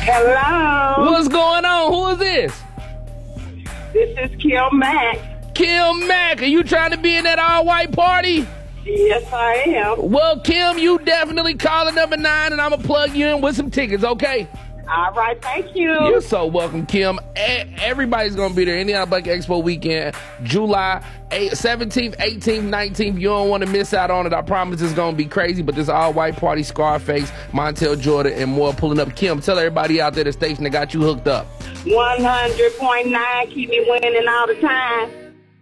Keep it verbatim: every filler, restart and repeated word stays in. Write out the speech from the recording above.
Hello. What's going on? Who is this? This is Kim Mack. Kim Mack. Are you trying to be in that all-white party? Yes, I am. Well, Kim, you definitely calling number nine, and I'm going to plug you in with some tickets, okay? All right, thank you. You're so welcome, Kim. Everybody's going to be there. Indiana Bucket Expo weekend, July seventeenth, eighteenth, nineteenth. You don't want to miss out on it. I promise it's going to be crazy, but this all-white party, Scarface, Montel Jordan, and more pulling up. Kim, tell everybody out there the station that got you hooked up. one hundred point nine, keep me winning all the time.